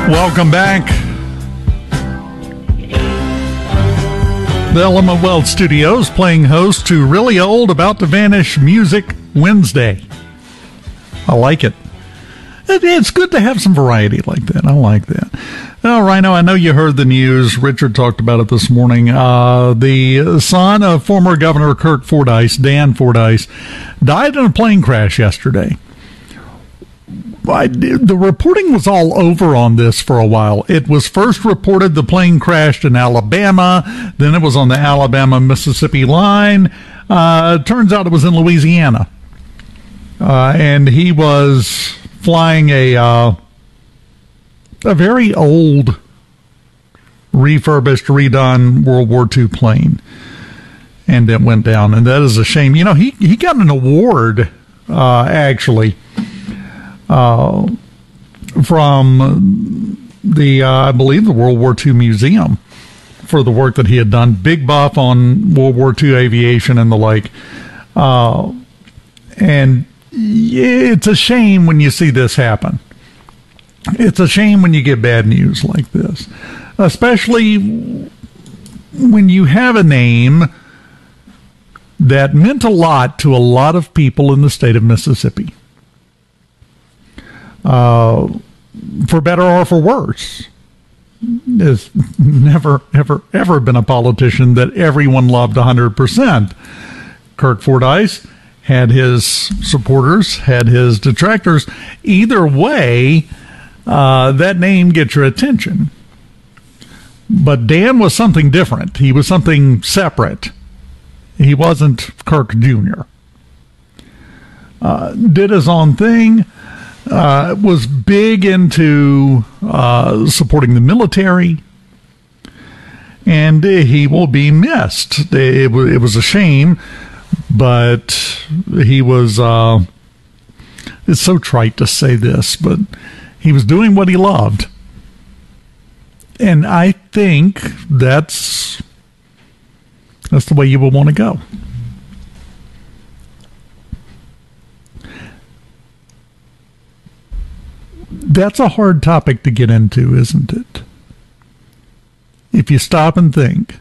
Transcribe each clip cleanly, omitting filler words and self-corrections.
Welcome back. The Element Wealth Studios playing host to Really Old About to Vanish Music Wednesday. I like it. It's good to have some variety like that. I like that. Well, Rhino, I know you heard the news. Richard talked about it this morning. The son of former Governor Kirk Fordyce, Dan Fordyce, died in a plane crash yesterday. The reporting was all over on this for a while. It was first reported the plane crashed in Alabama. Then it was on the Alabama-Mississippi line. Turns out it was in Louisiana. And he was flying a very old, refurbished, redone World War II plane. And it went down. And that is a shame. You know, he got an award, actually, from the, I believe, the World War II Museum for the work that he had done. Big buff on World War II aviation and the like. And it's a shame when you see this happen. It's a shame when you get bad news like this, especially when you have a name that meant a lot to a lot of people in the state of Mississippi. For better or for worse. There's never, ever, ever been a politician that everyone loved 100%. Kirk Fordyce had his supporters, had his detractors. Either way, that name gets your attention. But Dan was something different. He was something separate. He wasn't Kirk Jr. Did his own thing. Was big into supporting the military, and he will be missed. It was a shame, but he was, it's so trite to say this, but he was doing what he loved. And I think that's the way you would want to go. That's a hard topic to get into, isn't it? If you stop and think,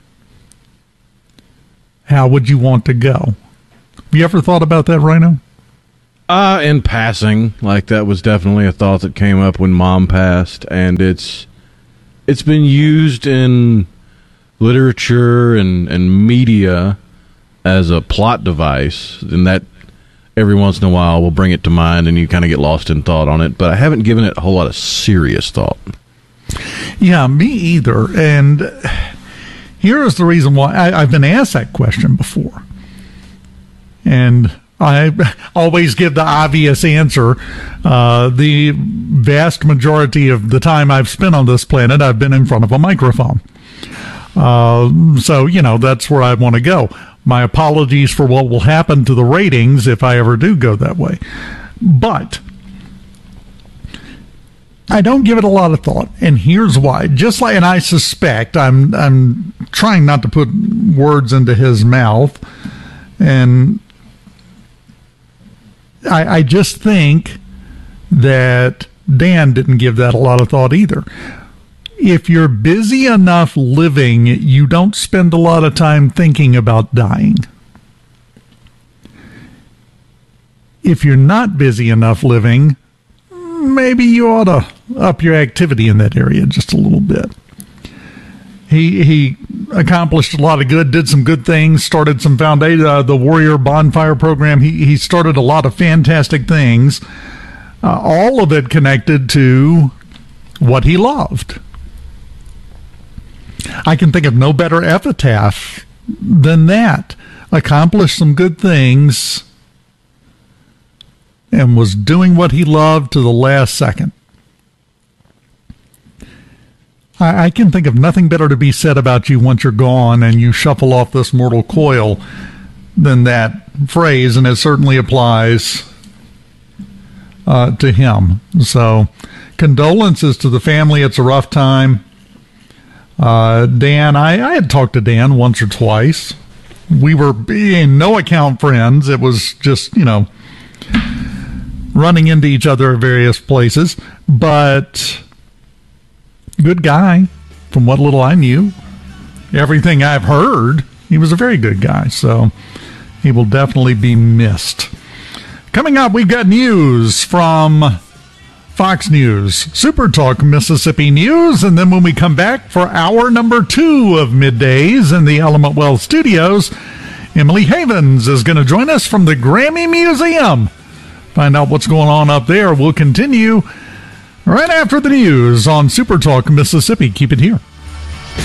how would you want to go? Have you ever thought about that, Rhino? In passing, like that was definitely a thought that came up when Mom passed, and it's been used in literature and media as a plot device, and that every once in a while we'll bring it to mind and you kind of get lost in thought on it, but I haven't given it a whole lot of serious thought. Yeah, me either. And here is the reason why. I've been asked that question before. And I always give the obvious answer. The vast majority of the time I've spent on this planet, I've been in front of a microphone. So, you know, that's where I want to go. My apologies for what will happen to the ratings if I ever do go that way. But I don't give it a lot of thought, and here's why. Just like, and I suspect, I'm trying not to put words into his mouth, and I just think that Dan didn't give that a lot of thought either. If you're busy enough living, you don't spend a lot of time thinking about dying. If you're not busy enough living, maybe you ought to up your activity in that area just a little bit. He accomplished a lot of good, did some good things, started some foundation, the Warrior Bonfire Program. He started a lot of fantastic things, all of it connected to what he loved. I can think of no better epitaph than that. Accomplished some good things and was doing what he loved to the last second. I can think of nothing better to be said about you once you're gone and you shuffle off this mortal coil than that phrase, and it certainly applies to him. So, condolences to the family. It's a rough time. Dan, I had talked to Dan once or twice. We were being no account friends. It was just, you know, running into each other at various places. But Good guy, from what little I knew. Everything I've heard, he was a very good guy, so he will definitely be missed. Coming up, we've got news from Fox News, Super Talk Mississippi News, and then when we come back for hour number 2 of Middays in the Element Wealth Studios, Emily Havens is going to join us from the Grammy Museum. Find out what's going on up there. We'll continue right after the news on Super Talk Mississippi. Keep it here.